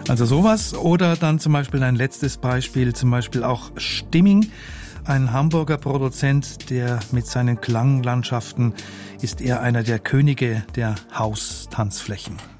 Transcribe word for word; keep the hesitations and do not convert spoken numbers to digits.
Also sowas oder dann zum Beispiel ein letztes Beispiel, zum Beispiel auch Stimming, ein Hamburger Produzent, der mit seinen Klanglandschaften ist er einer der Könige der House-Tanzflächen.